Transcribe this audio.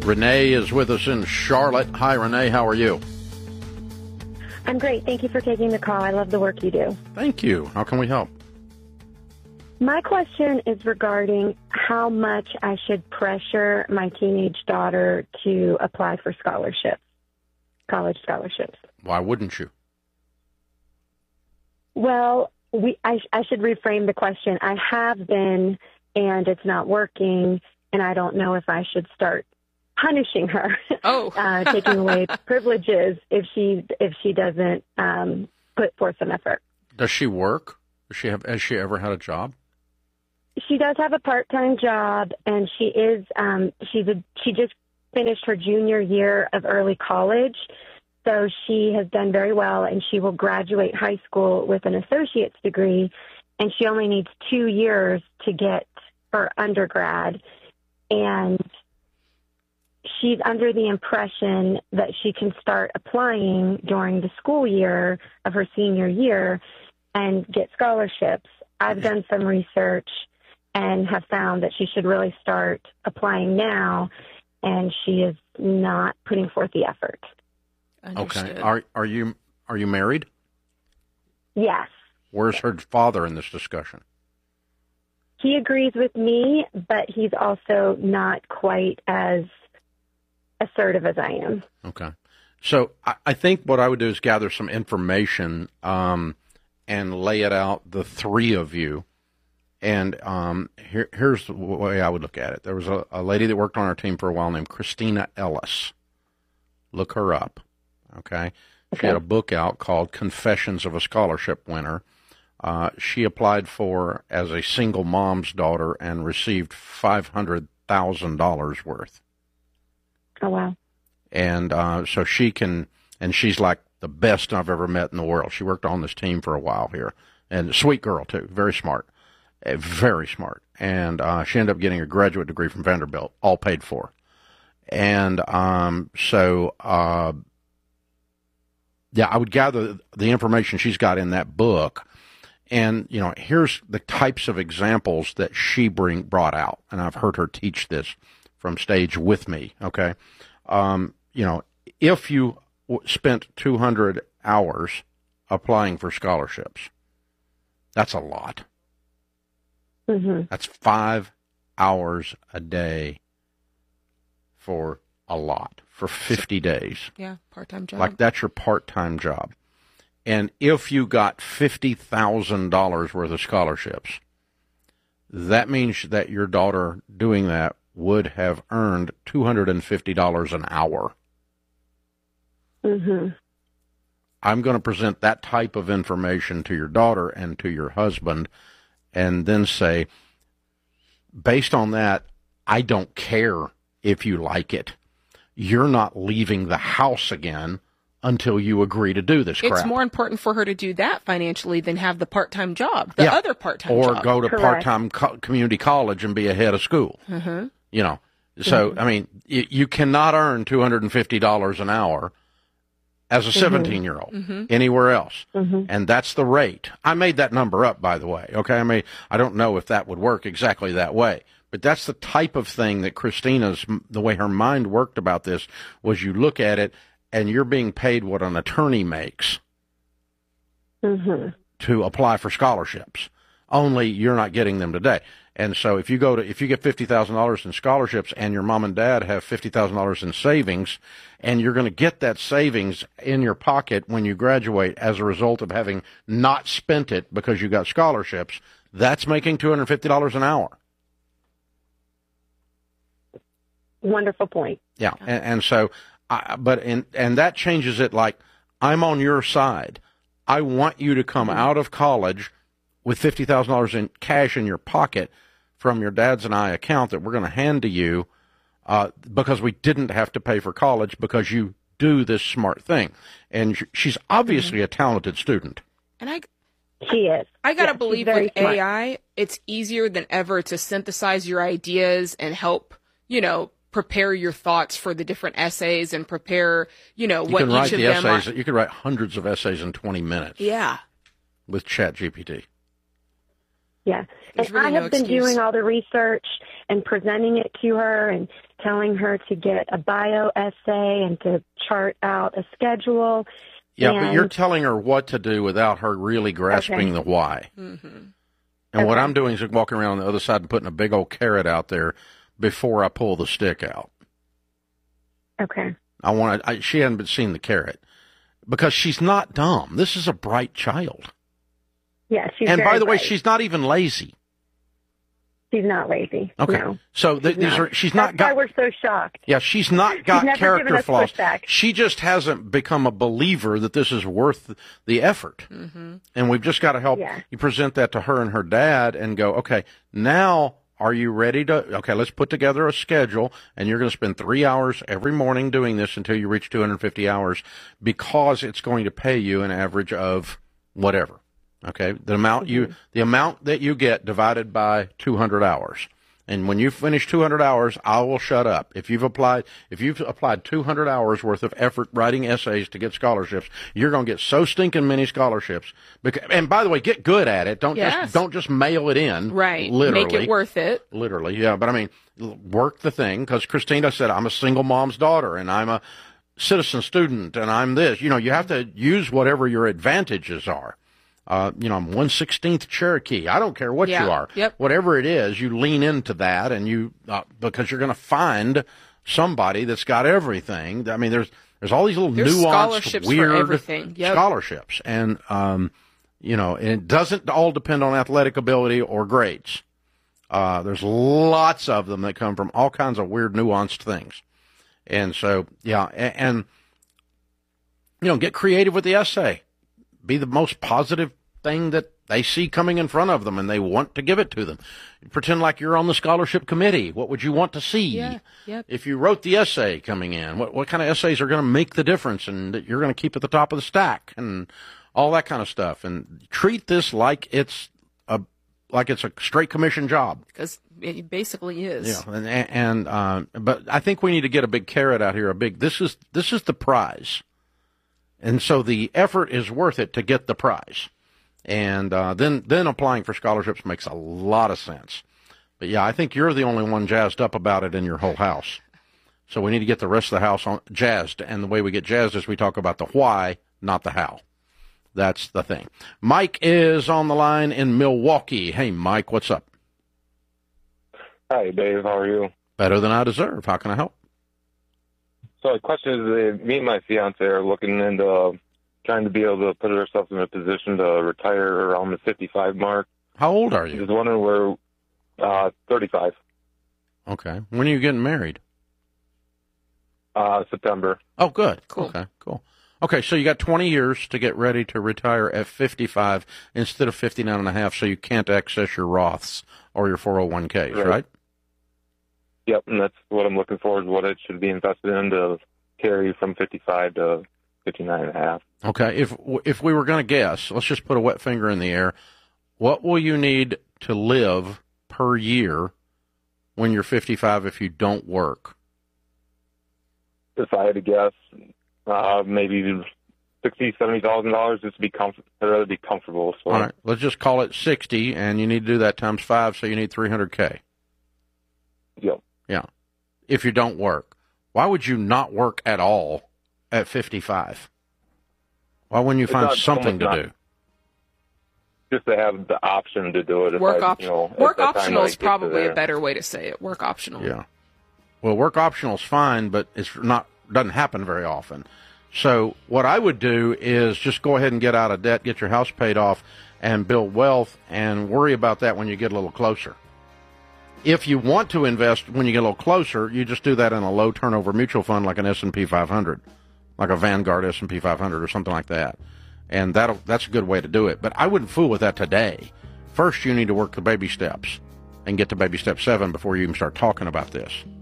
Renee is with us in Charlotte. Hi, Renee. How are you? I'm great. Thank you for taking the call. I love the work you do. Thank you. How can we help? My question is regarding how much I should pressure my teenage daughter to apply for scholarships, college scholarships. Why wouldn't you? Well, I should reframe the question. I have been, and it's not working, and I don't know if I should start punishing her, taking away privileges if she doesn't put forth some effort. Does she work? Has she ever had a job? She does have a part-time job, and she is she just finished her junior year of early college, so she has done very well, and she will graduate high school with an associate's degree, and she only needs 2 years to get her undergrad, and she's under the impression that she can start applying during the school year of her senior year and get scholarships. I've done some research and have found that she should really start applying now, and she is not putting forth the effort. Understood. Okay. Are you married? Yes. Where's her father in this discussion? He agrees with me, but he's also not quite as assertive as I am. Okay. So I think what I would do is gather some information and lay it out, the three of you. And here's the way I would look at it. There was a lady that worked on our team for a while named Christina Ellis. Look her up, okay? She had a book out called Confessions of a Scholarship Winner. She applied for as a single mom's daughter and received $500,000 worth. Oh, wow. And so she can, and she's like the best I've ever met in the world. She worked on this team for a while here. And a sweet girl, too, very smart. Very smart. And she ended up getting a graduate degree from Vanderbilt, all paid for. And I would gather the information she's got in that book. And, here's the types of examples that she brought out. And I've heard her teach this from stage with me, okay? If you spent 200 hours applying for scholarships, that's a lot. Mm-hmm. That's 5 hours a day for a lot, for 50 days. Yeah, part-time job. Like that's your part-time job. And if you got $50,000 worth of scholarships, that means that your daughter doing that would have earned $250 an hour. Mm-hmm. I'm going to present that type of information to your daughter and to your husband and then say, based on that, I don't care if you like it. You're not leaving the house again until you agree to do this crap. It's more important for her to do that financially than have the part-time job, the other part-time job. Or go to Correct. part-time community college and be a head of school. Mm-hmm. So, I mean, you cannot earn $250 an hour as a 17-year-old anywhere else. Mm-hmm. And that's the rate. I made that number up, by the way, okay? I don't know if that would work exactly that way. But that's the type of thing that the way her mind worked about this was you look at it and you're being paid what an attorney makes to apply for scholarships. Only you're not getting them today. And so if you get $50,000 in scholarships and your mom and dad have $50,000 in savings, and you're going to get that savings in your pocket when you graduate as a result of having not spent it because you got scholarships, that's making $250 an hour. Wonderful point. Yeah. And so, and that changes it. Like, I'm on your side. I want you to come out of college with $50,000 in cash in your pocket from your dad's and I account that we're going to hand to you because we didn't have to pay for college because you do this smart thing. And she's obviously a talented student. And she is. I got to believe with smart. AI, it's easier than ever to synthesize your ideas and help, prepare your thoughts for the different essays and prepare, what each of them are. You could write hundreds of essays in 20 minutes. Yeah. With ChatGPT. Yeah. There's And really I no have been excuse. doing all the research and presenting it to her and telling her to get a bio essay and to chart out a schedule. Yeah, but you're telling her what to do without her really grasping the why. Mm-hmm. And what I'm doing is walking around on the other side and putting a big old carrot out there before I pull the stick out. Okay. She hadn't seen the carrot because she's not dumb. This is a bright child. Yeah, she's And by the way, bright. she's not even lazy. She's not lazy. Okay. No. So she's not That's why we're so shocked. Yeah, she's not got never character given us flaws. pushback. She just hasn't become a believer that this is worth the effort. Mm-hmm. And we've just got to help you present that to her and her dad and go, okay, now are you ready to, okay, let's put together a schedule and you're going to spend 3 hours every morning doing this until you reach 250 hours because it's going to pay you an average of whatever. Okay, the amount that you get divided by 200 hours. And when you finish 200 hours, I will shut up. If you've applied 200 hours worth of effort writing essays to get scholarships, you're going to get so stinking many scholarships. And by the way, get good at it. Don't just mail it in. Right. Literally. Make it worth it. Literally, yeah. But I mean, work the thing because Christina said, I'm a single mom's daughter and I'm a citizen student and I'm this. You have to use whatever your advantages are. I'm 1/16 Cherokee. I don't care what you are. Yep. Whatever it is, you lean into that, and you because you're going to find somebody that's got everything. I mean, there's all these little nuanced, scholarships weird for everything. Yep. scholarships, and and it doesn't all depend on athletic ability or grades. There's lots of them that come from all kinds of weird, nuanced things, and so and get creative with the essay. Be the most positive thing that they see coming in front of them and they want to give it to them. Pretend like you're on the scholarship committee. What would you want to see? Yeah, yep. If you wrote the essay coming in, what kind of essays are going to make the difference and that you're going to keep at the top of the stack and all that kind of stuff. And treat this like it's a straight commission job. Because it basically is. Yeah. But I think we need to get a big carrot out here. This is the prize. And so the effort is worth it to get the prize. And then applying for scholarships makes a lot of sense. But, yeah, I think you're the only one jazzed up about it in your whole house. So we need to get the rest of the house jazzed. And the way we get jazzed is we talk about the why, not the how. That's the thing. Mike is on the line in Milwaukee. Hey, Mike, what's up? Hi, Dave. How are you? Better than I deserve. How can I help? So the question is, me and my fiance are looking into trying to be able to put ourselves in a position to retire around the 55 mark. How old are you? Just wondering where, 35. Okay. When are you getting married? September. Oh, good. Cool. Okay, cool. Okay, so you got 20 years to get ready to retire at 55 instead of 59 and a half, so you can't access your Roths or your 401ks, right? Yep, and that's what I'm looking for is what it should be invested in to carry from 55 to 59 and a half. Okay, if we were going to guess, let's just put a wet finger in the air. What will you need to live per year when you're 55 if you don't work? If I had to guess, maybe $60,000, $70,000 just to be comfortable. So. All right, let's just call it 60, and you need to do that times 5, so you need $300K. Yep. Yeah. If you don't work. Why would you not work at all at 55? Why wouldn't you find something to do? Just to have the option to do it. Work optional is probably a better way to say it. Work optional. Yeah. Well, work optional is fine, but doesn't happen very often. So what I would do is just go ahead and get out of debt, get your house paid off, and build wealth, and worry about that when you get a little closer. If you want to invest when you get a little closer, you just do that in a low turnover mutual fund like an S&P 500, like a Vanguard S&P 500 or something like that. And that's a good way to do it. But I wouldn't fool with that today. First, you need to work the baby steps and get to baby step 7 before you even start talking about this.